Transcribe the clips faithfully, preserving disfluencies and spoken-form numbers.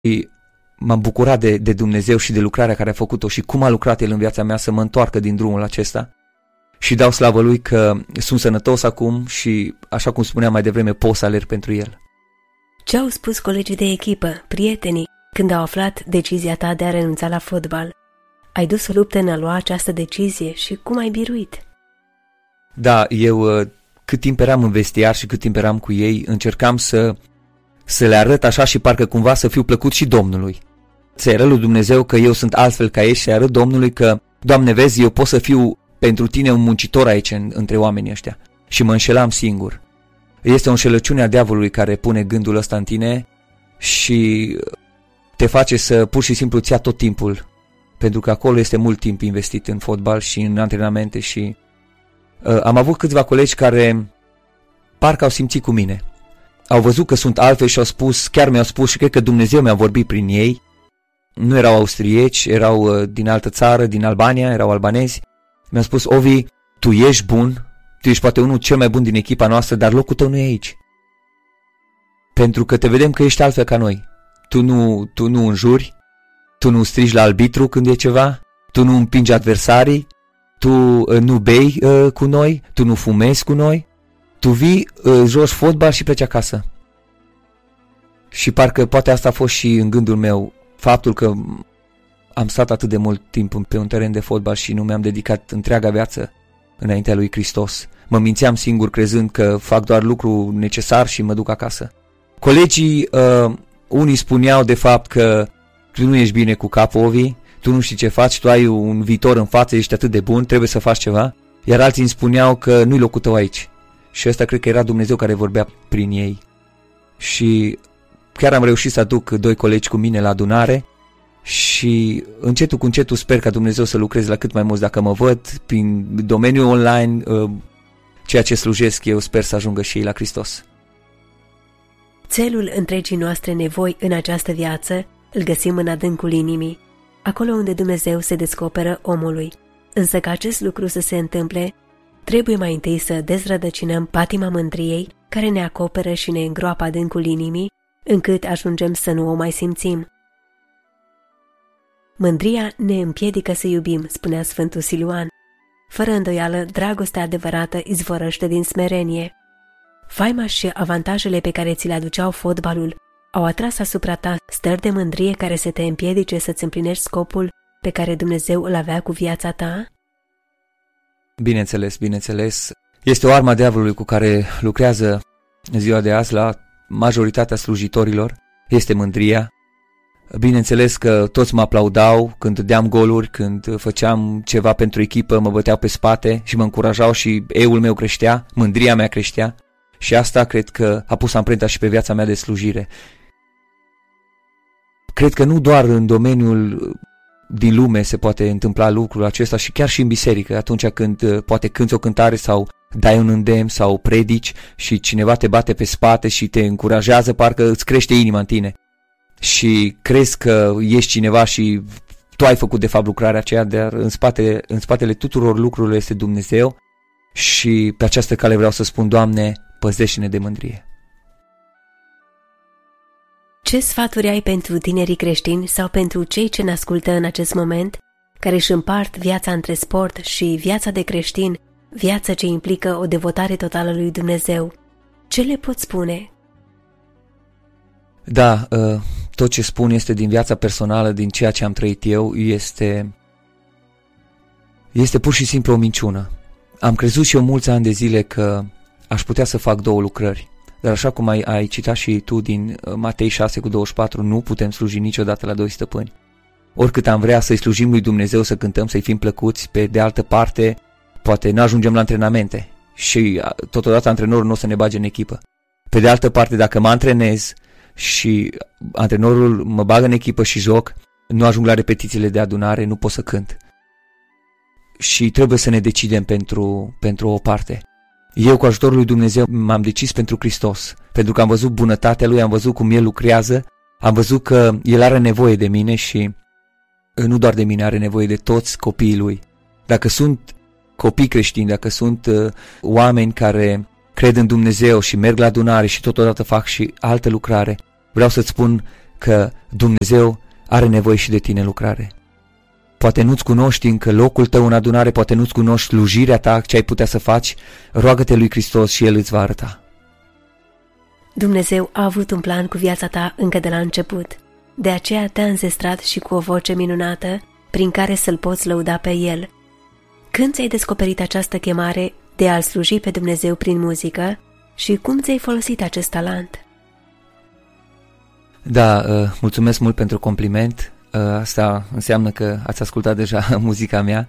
m-am bucurat de, de Dumnezeu și de lucrarea care a făcut-o și cum a lucrat El în viața mea să mă întoarcă din drumul acesta. Și dau slavă Lui că sunt sănătos acum și, așa cum spuneam mai devreme, pot să alerg pentru El. Ce au spus colegii de echipă, prietenii, când au aflat decizia ta de a renunța la fotbal? Ai dus o luptă în a lua această decizie și cum ai biruit? Da, eu cât timp eram în vestiar și cât timp eram cu ei, încercam să, să le arăt așa și parcă cumva să fiu plăcut și Domnului. Să-i arăt lui Dumnezeu că eu sunt altfel ca ei și să-i arăt Domnului că, Doamne, vezi, eu pot să fiu pentru tine un muncitor aici în, între oamenii ăștia. Și mă înșelam singur. Este o înșelăciune a diavolului care pune gândul ăsta în tine și te face să pur și simplu îți ia tot timpul. Pentru că acolo este mult timp investit în fotbal și în antrenamente și uh, am avut câțiva colegi care parcă au simțit cu mine. Au văzut că sunt altfel și au spus, chiar mi-au spus și cred că Dumnezeu mi-a vorbit prin ei. Nu erau austrieci, erau uh, din altă țară, din Albania, erau albanezi. Mi-au spus, Ovi, tu ești bun, tu ești poate unul cel mai bun din echipa noastră, dar locul tău nu e aici. Pentru că te vedem că ești altfel ca noi. Tu nu, tu nu înjuri, tu nu strigi la arbitru când e ceva, tu nu împingi adversarii, tu uh, nu bei uh, cu noi, tu nu fumezi cu noi, tu vii, uh, joci fotbal și pleci acasă. Și parcă poate asta a fost și în gândul meu, faptul că am stat atât de mult timp pe un teren de fotbal și nu mi-am dedicat întreaga viață înaintea lui Hristos. Mă mințeam singur crezând că fac doar lucru necesar și mă duc acasă. Colegii, uh, unii spuneau de fapt că tu nu ești bine cu capul, Ovi, tu nu știi ce faci, tu ai un viitor în față, ești atât de bun, trebuie să faci ceva. Iar alții îmi spuneau că nu-i locul tău aici. Și ăsta cred că era Dumnezeu care vorbea prin ei. Și chiar am reușit să aduc doi colegi cu mine la adunare și încetul cu încetul sper ca Dumnezeu să lucreze la cât mai mulți. Dacă mă văd prin domeniul online, ceea ce slujesc eu, sper să ajungă și ei la Hristos. Țelul întregii noastre nevoi în această viață îl găsim în adâncul inimii, acolo unde Dumnezeu se descoperă omului. Însă ca acest lucru să se întâmple, trebuie mai întâi să dezrădăcinăm patima mândriei care ne acoperă și ne îngroapă adâncul inimii, încât ajungem să nu o mai simțim. Mândria ne împiedică să iubim, spunea Sfântul Siluan. Fără îndoială, dragostea adevărată izvorăște din smerenie. Faima și avantajele pe care ți le aduceau fotbalul au atras asupra ta stări de mândrie care să te împiedice să-ți împlinești scopul pe care Dumnezeu îl avea cu viața ta? Bineînțeles, bineînțeles. Este o armă a diavolului cu care lucrează în ziua de azi la majoritatea slujitorilor. Este mândria. Bineînțeles că toți mă aplaudau când dădeam goluri, când făceam ceva pentru echipă, mă băteau pe spate și mă încurajau și eul meu creștea, mândria mea creștea. Și asta cred că a pus amprenta și pe viața mea de slujire. Cred că nu doar în domeniul din lume se poate întâmpla lucrul acesta și chiar și în biserică, atunci când poate cânti o cântare sau dai un îndemn sau predici și cineva te bate pe spate și te încurajează, parcă îți crește inima în tine. Și crezi că ești cineva și tu ai făcut de fapt lucrarea aceea, dar în, spate, în spatele tuturor lucrurilor este Dumnezeu și pe această cale vreau să spun, Doamne, păzește-ne de mândrie. Ce sfaturi ai pentru tinerii creștini sau pentru cei ce ne ascultă în acest moment, care își împart viața între sport și viața de creștin, viața ce implică o devotare totală lui Dumnezeu? Ce le pot spune? Da, tot ce spun este din viața personală, din ceea ce am trăit eu, este, este pur și simplu o minciună. Am crezut și eu mulți ani de zile că aș putea să fac două lucrări. Dar așa cum ai, ai citat și tu din Matei șase cu douăzeci și patru, nu putem sluji niciodată la doi stăpâni. Oricât am vrea să-i slujim lui Dumnezeu, să cântăm, să-i fim plăcuți, pe de altă parte, poate nu ajungem la antrenamente și totodată antrenorul nu o să ne bage în echipă. Pe de altă parte, dacă mă antrenez și antrenorul mă bagă în echipă și joc, nu ajung la repetițiile de adunare, nu pot să cânt. Și trebuie să ne decidem pentru, pentru o parte. Eu, cu ajutorul lui Dumnezeu, m-am decis pentru Hristos, pentru că am văzut bunătatea Lui, am văzut cum El lucrează, am văzut că El are nevoie de mine și nu doar de mine, are nevoie de toți copiii Lui. Dacă sunt copii creștini, dacă sunt uh, oameni care cred în Dumnezeu și merg la adunare și totodată fac și altă lucrare, vreau să-ți spun că Dumnezeu are nevoie și de tine în lucrare. Poate nu-ți cunoști încă locul tău în adunare, poate nu-ți cunoști slujirea ta, ce ai putea să faci, roagă-te lui Hristos și El îți va arăta. Dumnezeu a avut un plan cu viața ta încă de la început. De aceea te-a înzestrat și cu o voce minunată prin care să-L poți lăuda pe El. Când ți-ai descoperit această chemare de a-L sluji pe Dumnezeu prin muzică și cum ți-ai folosit acest talent? Da, mulțumesc mult pentru compliment. Asta înseamnă că ați ascultat deja muzica mea.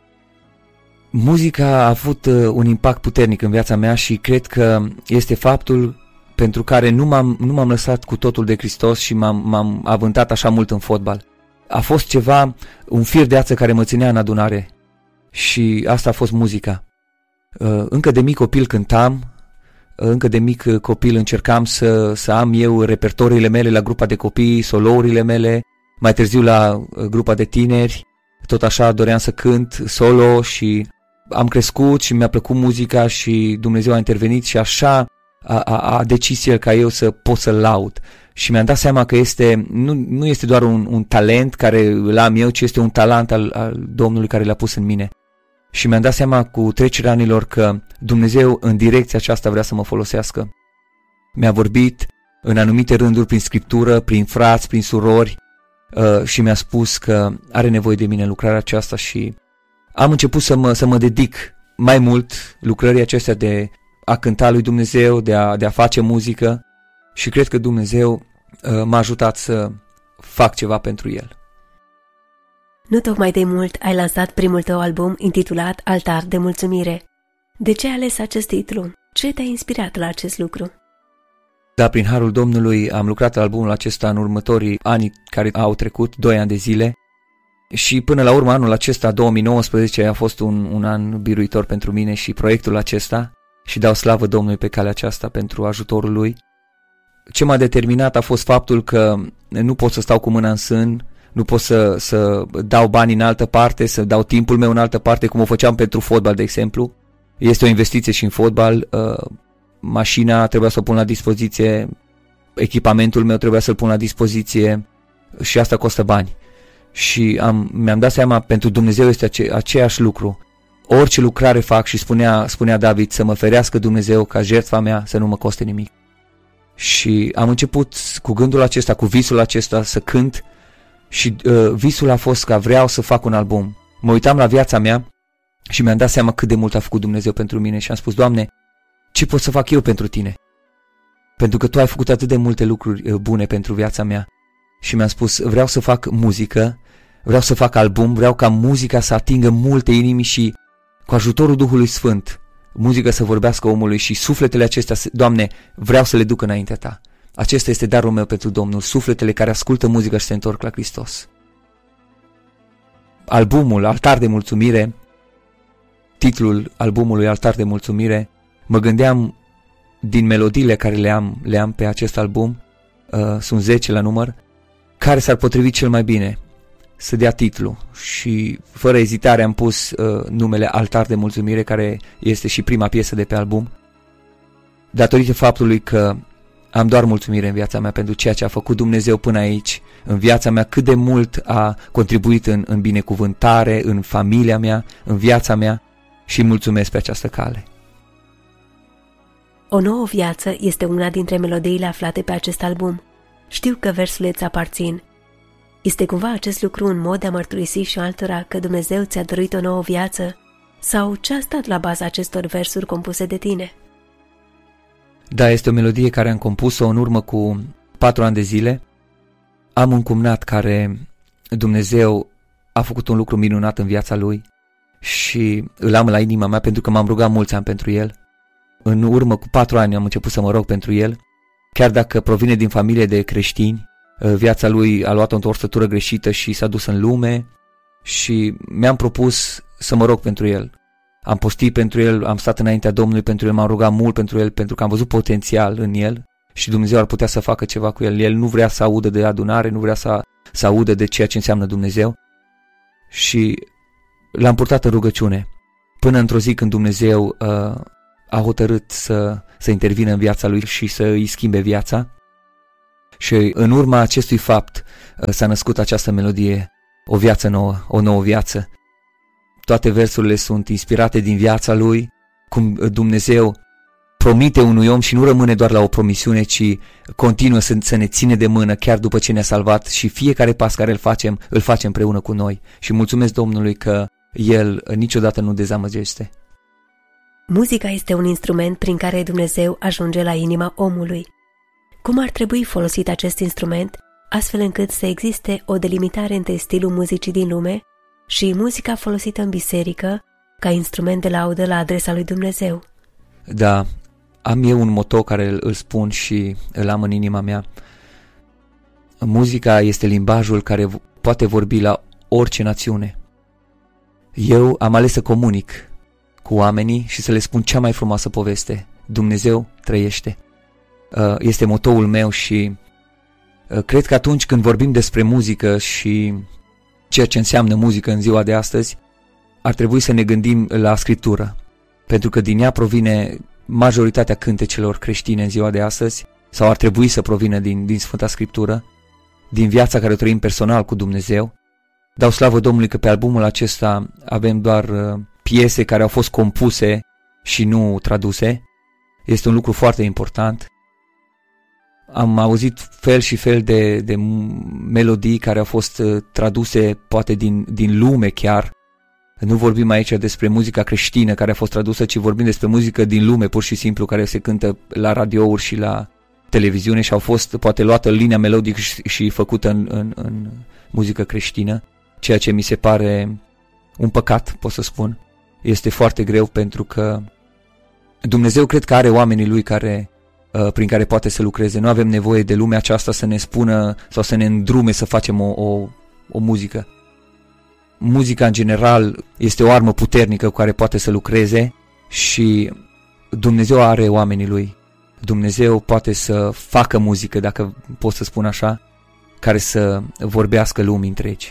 Muzica a avut un impact puternic în viața mea și cred că este faptul pentru care nu m-am, nu m-am lăsat cu totul de Hristos și m-am, m-am avântat așa mult în fotbal. A fost ceva, un fir de ață care mă ținea în adunare și asta a fost muzica. Încă de mic copil cântam, încă de mic copil încercam să, să am eu repertoriile mele la grupa de copii, solourile mele, mai târziu la grupa de tineri, tot așa doream să cânt solo și am crescut și mi-a plăcut muzica și Dumnezeu a intervenit și așa a, a, a decis El ca eu să pot să-L laud. Și mi-am dat seama că este, nu, nu este doar un, un talent care îl am eu, ci este un talent al, al Domnului care l-a pus în mine. Și mi-am dat seama cu trecerea anilor că Dumnezeu în direcția aceasta vrea să mă folosească. Mi-a vorbit în anumite rânduri prin Scriptură, prin frați, prin surori uh, și mi-a spus că are nevoie de mine în lucrarea aceasta și am început să mă, să mă dedic mai mult lucrării acestea de a cânta lui Dumnezeu, de a, de a face muzică și cred că Dumnezeu uh, m-a ajutat să fac ceva pentru El. Nu tocmai de mult ai lansat primul tău album intitulat Altar de Mulțumire. De ce ai ales acest titlu? Ce te-a inspirat la acest lucru? Da, prin harul Domnului am lucrat la albumul acesta în următorii ani care au trecut, doi ani de zile și până la urmă anul acesta, două mii nouăsprezece, a fost un, un an biruitor pentru mine și proiectul acesta și dau slavă Domnului pe calea aceasta pentru ajutorul Lui. Ce m-a determinat a fost faptul că nu pot să stau cu mâna în sân, nu pot să, să dau bani în altă parte, să dau timpul meu în altă parte, cum o făceam pentru fotbal, de exemplu. Este o investiție și în fotbal. Uh, mașina trebuia să o pun la dispoziție, echipamentul meu trebuia să-l pun la dispoziție și asta costă bani. Și am, mi-am dat seama, pentru Dumnezeu este ace, aceeași lucru. Orice lucrare fac și spunea, spunea David, să mă ferească Dumnezeu ca jertfa mea să nu mă coste nimic. Și am început cu gândul acesta, cu visul acesta să cânt. Și uh, visul a fost că vreau să fac un album. Mă uitam la viața mea și mi-am dat seama cât de mult a făcut Dumnezeu pentru mine și am spus, Doamne, ce pot să fac eu pentru Tine? Pentru că Tu ai făcut atât de multe lucruri uh, bune pentru viața mea. Și mi-am spus, vreau să fac muzică, vreau să fac album, vreau ca muzica să atingă multe inimi și cu ajutorul Duhului Sfânt, muzica să vorbească omului și sufletele acestea, Doamne, vreau să le duc înaintea Ta. Acesta este darul meu pentru Domnul, sufletele care ascultă muzica și se întorc la Hristos. Albumul Altar de Mulțumire, titlul albumului Altar de Mulțumire, mă gândeam din melodiile care le am, le am pe acest album, uh, sunt zece la număr, care s-ar potrivi cel mai bine să dea titlu și fără ezitare am pus uh, numele Altar de Mulțumire, care este și prima piesă de pe album, datorită faptului că am doar mulțumire în viața mea pentru ceea ce a făcut Dumnezeu până aici, în viața mea, cât de mult a contribuit în, în binecuvântare, în familia mea, în viața mea și mulțumesc pe această cale. O nouă viață este una dintre melodiile aflate pe acest album. Știu că versurile îți aparțin. Este cumva acest lucru un mod de a mărturisi și altora că Dumnezeu ți-a dăruit o nouă viață? Sau ce a stat la baza acestor versuri compuse de tine? Da, este o melodie care am compus-o în urmă cu patru ani de zile. Am un cumnat care Dumnezeu a făcut un lucru minunat în viața lui și îl am la inima mea pentru că m-am rugat mulți ani pentru el. În urmă cu patru ani am început să mă rog pentru el, chiar dacă provine din familie de creștini, viața lui a luat o întorsătură greșită și s-a dus în lume și mi-am propus să mă rog pentru el. Am postit pentru el, am stat înaintea Domnului pentru el, m-am rugat mult pentru el, pentru că am văzut potențial în el și Dumnezeu ar putea să facă ceva cu el. El nu vrea să audă de adunare, nu vrea să, să audă de ceea ce înseamnă Dumnezeu și l-am purtat în rugăciune până într-o zi când Dumnezeu uh, a hotărât să, să intervină în viața lui și să îi schimbe viața. Și în urma acestui fapt s-a născut această melodie, o viață nouă, o nouă viață. Toate versurile sunt inspirate din viața lui, cum Dumnezeu promite unui om și nu rămâne doar la o promisiune, ci continuă să, să ne ține de mână chiar după ce ne-a salvat și fiecare pas care îl facem, îl facem împreună cu noi. Și mulțumesc Domnului că El niciodată nu dezamăgește. Muzica este un instrument prin care Dumnezeu ajunge la inima omului. Cum ar trebui folosit acest instrument, astfel încât să existe o delimitare între stilul muzicii din lume și muzica folosită în biserică ca instrument de laudă la adresa lui Dumnezeu? Da, am eu un moto care îl spun și îl am în inima mea. Muzica este limbajul care poate vorbi la orice națiune. Eu am ales să comunic cu oamenii și să le spun cea mai frumoasă poveste. Dumnezeu trăiește. Este motoul meu și cred că atunci când vorbim despre muzică și ceea ce înseamnă muzică în ziua de astăzi, ar trebui să ne gândim la Scriptură, pentru că din ea provine majoritatea cântecelor creștine în ziua de astăzi, sau ar trebui să provină din, din Sfânta Scriptură, din viața care o trăim personal cu Dumnezeu. Dau slavă Domnului că pe albumul acesta avem doar uh, piese care au fost compuse și nu traduse. Este un lucru foarte important. Am auzit fel și fel de, de melodii care au fost uh, traduse poate din, din lume chiar. Nu vorbim aici despre muzica creștină care a fost tradusă, ci vorbim despre muzică din lume, pur și simplu, care se cântă la radiouri și la televiziune și au fost poate luată linia melodică și, și făcută în, în, în muzică creștină, ceea ce mi se pare un păcat, pot să spun. Este foarte greu pentru că Dumnezeu cred că are oamenii Lui care, uh, prin care poate să lucreze. Nu avem nevoie de lumea aceasta să ne spună sau să ne îndrume să facem o, o, o muzică. Muzica în general este o armă puternică cu care poate să lucreze și Dumnezeu are oamenii Lui. Dumnezeu poate să facă muzică, dacă pot să spun așa, care să vorbească lumii întregi.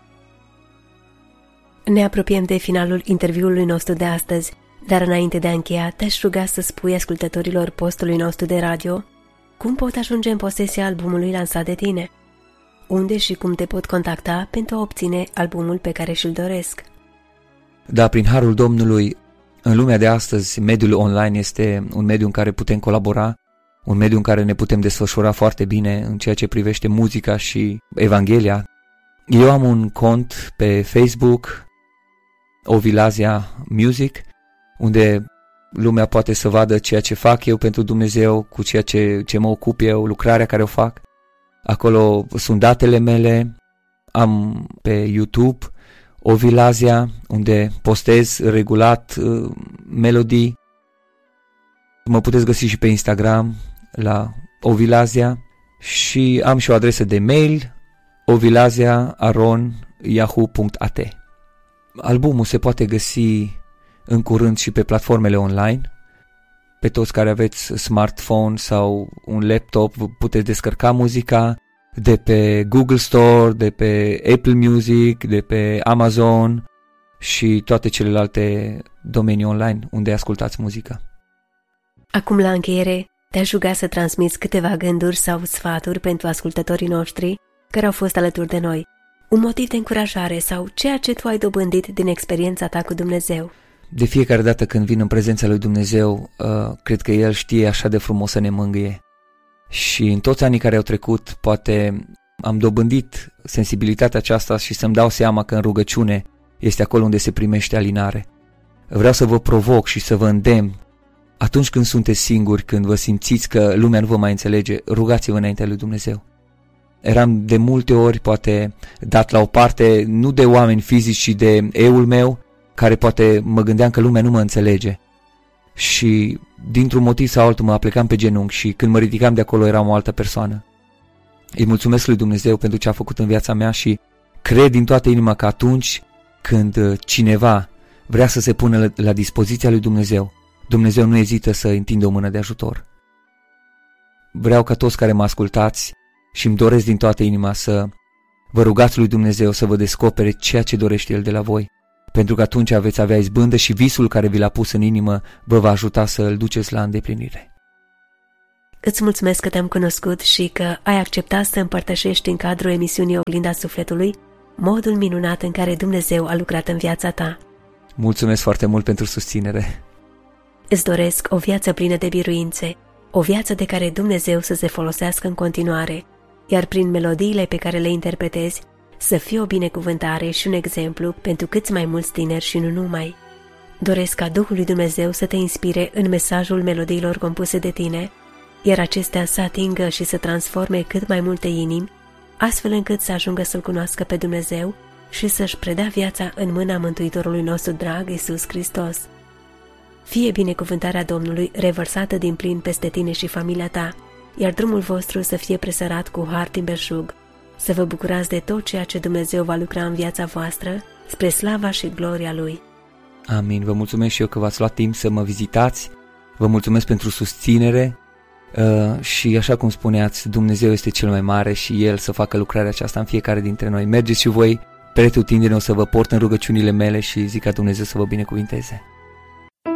Ne apropiem de finalul interviului nostru de astăzi, dar înainte de a încheia, te-aș ruga să spui ascultătorilor postului nostru de radio cum pot ajunge în posesia albumului lansat de tine, unde și cum te pot contacta pentru a obține albumul pe care și-l doresc. Da, prin harul Domnului, în lumea de astăzi, mediul online este un mediu în care putem colabora, un mediu în care ne putem desfășura foarte bine în ceea ce privește muzica și Evanghelia. Eu am un cont pe Facebook, Ovilazia Music, unde lumea poate să vadă ceea ce fac eu pentru Dumnezeu, cu ceea ce, ce mă ocup eu, lucrarea care o fac. Acolo sunt datele mele, am pe YouTube Ovilazia, unde postez regulat uh, melodii. Mă puteți găsi și pe Instagram la Ovilazia și am și o adresă de mail, ovilazia arond yahoo punct a t. Albumul se poate găsi în curând și pe platformele online. Pe toți care aveți smartphone sau un laptop puteți descărca muzica de pe Google Store, de pe Apple Music, de pe Amazon și toate celelalte domenii online unde ascultați muzica. Acum, la încheiere, te-aș ruga să transmiți câteva gânduri sau sfaturi pentru ascultătorii noștri care au fost alături de noi, un motiv de încurajare sau ceea ce tu ai dobândit din experiența ta cu Dumnezeu. De fiecare dată când vin în prezența lui Dumnezeu, uh, cred că El știe așa de frumos să ne mângâie. Și în toți anii care au trecut, poate am dobândit sensibilitatea aceasta și să-mi dau seama că în rugăciune este acolo unde se primește alinare. Vreau să vă provoc și să vă îndemn, atunci când sunteți singuri, când vă simțiți că lumea nu vă mai înțelege, rugați-vă înaintea lui Dumnezeu. Eram de multe ori poate dat la o parte, nu de oameni fizici, ci de eul meu, care poate mă gândeam că lumea nu mă înțelege. Și dintr-un motiv sau altul mă aplecam pe genunchi și când mă ridicam de acolo eram o altă persoană. Îi mulțumesc lui Dumnezeu pentru ce a făcut în viața mea și cred din toată inima că atunci când cineva vrea să se pună la, la dispoziția lui Dumnezeu, Dumnezeu nu ezită să întindă o mână de ajutor. Vreau ca toți care mă ascultați și îmi doresc din toată inima să vă rugați lui Dumnezeu să vă descopere ceea ce dorește El de la voi, pentru că atunci veți avea izbândă și visul care vi l-a pus în inimă vă va ajuta să îl duceți la îndeplinire. Îți mulțumesc că te-am cunoscut și că ai acceptat să împărtășești în cadrul emisiunii Oglinda Sufletului modul minunat în care Dumnezeu a lucrat în viața ta. Mulțumesc foarte mult pentru susținere. Îți doresc o viață plină de biruințe, o viață de care Dumnezeu să se folosească în continuare, iar prin melodiile pe care le interpretezi să fie o binecuvântare și un exemplu pentru câți mai mulți tineri și nu numai. Doresc ca Duhul lui Dumnezeu să te inspire în mesajul melodiilor compuse de tine, iar acestea să atingă și să transforme cât mai multe inimi, astfel încât să ajungă să-L cunoască pe Dumnezeu și să-și predea viața în mâna Mântuitorului nostru drag, Iisus Hristos. Fie binecuvântarea Domnului revărsată din plin peste tine și familia ta, iar drumul vostru să fie presărat cu har din belșug, să vă bucurați de tot ceea ce Dumnezeu va lucra în viața voastră, spre slava și gloria Lui. Amin. Vă mulțumesc și eu că v-ați luat timp să mă vizitați. Vă mulțumesc pentru susținere uh, și așa cum spuneați, Dumnezeu este cel mai mare și El să facă lucrarea aceasta în fiecare dintre noi. Mergeți și voi pretutindeni, o să vă port în rugăciunile mele și zic ca Dumnezeu să vă binecuvinteze.